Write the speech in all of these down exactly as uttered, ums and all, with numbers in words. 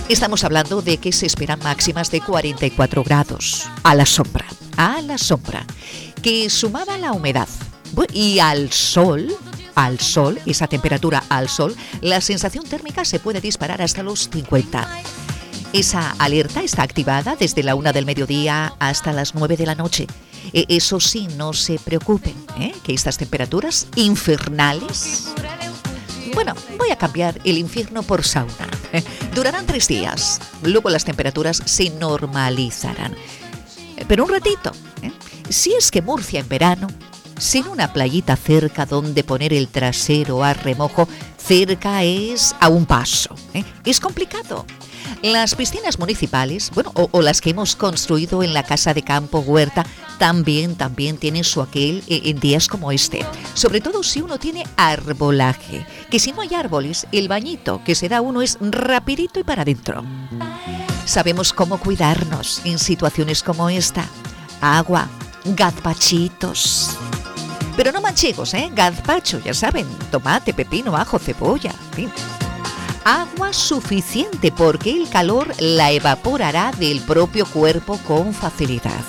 Estamos hablando de que se esperan máximas de cuarenta y cuatro grados a la sombra, a la sombra, que sumada a la humedad y al sol, al sol, esa temperatura al sol, la sensación térmica se puede disparar hasta los cincuenta. Esa alerta está activada desde la una del mediodía hasta las nueve de la noche. Eso sí, no se preocupen, ¿eh? que estas temperaturas infernales... Bueno, voy a cambiar el infierno por sauna. Durarán tres días. Luego las temperaturas se normalizarán. Pero un ratito, ¿eh? Si es que Murcia en verano, sin una playita cerca donde poner el trasero a remojo, cerca es a un paso, ¿eh? Es complicado. Las piscinas municipales, bueno, o, o las que hemos construido en la casa de campo Huerta, también, también tienen su aquel en días como este. Sobre todo si uno tiene arbolaje, que si no hay árboles, el bañito que se da uno es rapidito y para adentro. Sabemos cómo cuidarnos en situaciones como esta. Agua, gazpachitos. Pero no manchegos, ¿eh? Gazpacho, ya saben, tomate, pepino, ajo, cebolla, en fin. Agua suficiente porque el calor la evaporará del propio cuerpo con facilidad.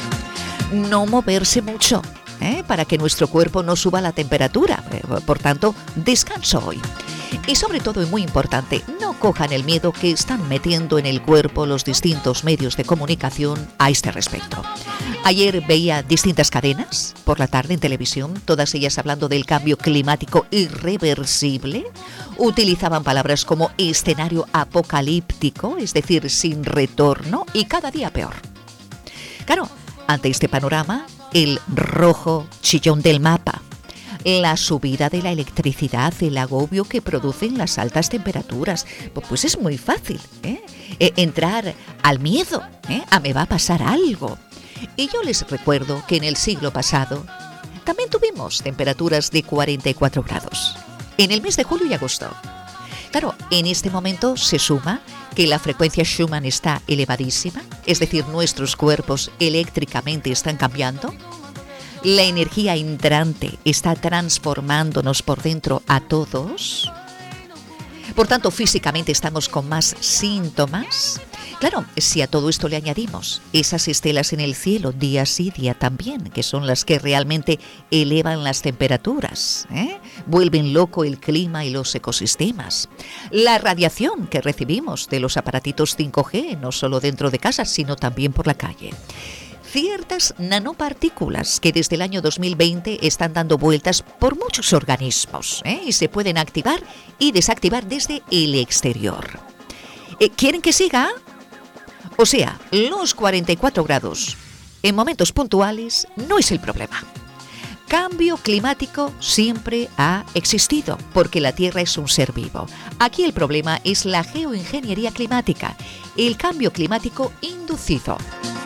No moverse mucho, ¿eh? para que nuestro cuerpo no suba la temperatura. Por tanto, descanso hoy. Y sobre todo, y muy importante, no cojan el miedo que están metiendo en el cuerpo los distintos medios de comunicación a este respecto. Ayer veía distintas cadenas por la tarde en televisión, todas ellas hablando del cambio climático irreversible. Utilizaban palabras como escenario apocalíptico, es decir, sin retorno, y cada día peor. Claro, ante este panorama, el rojo chillón del mapa, la subida de la electricidad, el agobio que producen las altas temperaturas, pues es muy fácil, ¿eh? Eh, entrar al miedo, ¿eh? a me va a pasar algo. Y yo les recuerdo que en el siglo pasado también tuvimos temperaturas de cuarenta y cuatro grados, en el mes de julio y agosto. Claro, en este momento se suma que la frecuencia Schumann está elevadísima, es decir, nuestros cuerpos eléctricamente están cambiando. La energía entrante está transformándonos por dentro a todos. Por tanto, físicamente estamos con más síntomas. Claro, si a todo esto le añadimos esas estelas en el cielo, día sí, día también, que son las que realmente elevan las temperaturas, ¿eh? vuelven loco el clima y los ecosistemas. La radiación que recibimos de los aparatitos cinco G, no solo dentro de casa, sino también por la calle. Ciertas nanopartículas que desde el año dos mil veinte están dando vueltas por muchos organismos, ¿eh? y se pueden activar y desactivar desde el exterior. Eh, ¿Quieren que siga? O sea, los cuarenta y cuatro grados en momentos puntuales no es el problema. Cambio climático siempre ha existido porque la Tierra es un ser vivo. Aquí el problema es la geoingeniería climática, el cambio climático inducido.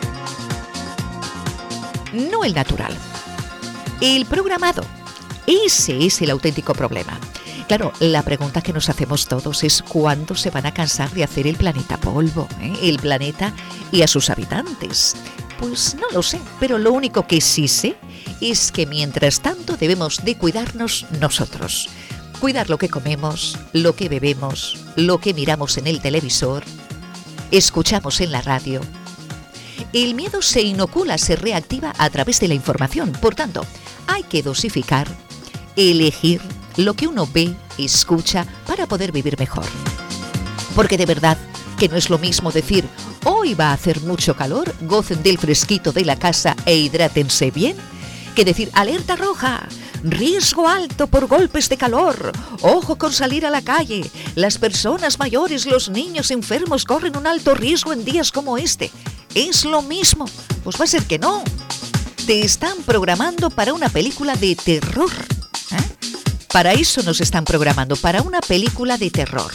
No el natural, el programado. Ese es el auténtico problema. Claro, la pregunta que nos hacemos todos es ¿cuándo se van a cansar de hacer el planeta polvo, eh? el planeta y a sus habitantes? Pues no lo sé, pero lo único que sí sé es que mientras tanto debemos de cuidarnos nosotros. Cuidar lo que comemos, lo que bebemos, lo que miramos en el televisor, escuchamos en la radio. El miedo se inocula, se reactiva a través de la información. Por tanto, hay que dosificar, elegir lo que uno ve, escucha, para poder vivir mejor. Porque de verdad que no es lo mismo decir, hoy va a hacer mucho calor, gocen del fresquito de la casa e hidrátense bien, que decir, alerta roja, riesgo alto por golpes de calor, ojo con salir a la calle, las personas mayores, los niños enfermos corren un alto riesgo en días como este. ¿Es lo mismo? Pues va a ser que no. Te están programando para una película de terror. ¿Eh? Para eso nos están programando, para una película de terror.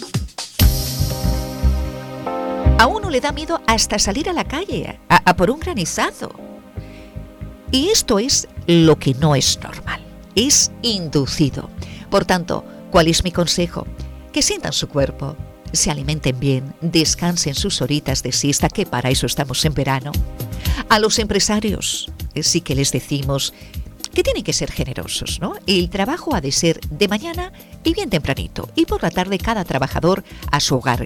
A uno le da miedo hasta salir a la calle, a, a por un granizado. Y esto es lo que no es normal, es inducido. Por tanto, ¿cuál es mi consejo? Que sientan su cuerpo, se alimenten bien, descansen sus horitas de siesta, que para eso estamos en verano. A los empresarios sí que les decimos que tienen que ser generosos, ¿no? El trabajo ha de ser de mañana y bien tempranito, y por la tarde cada trabajador a su hogar.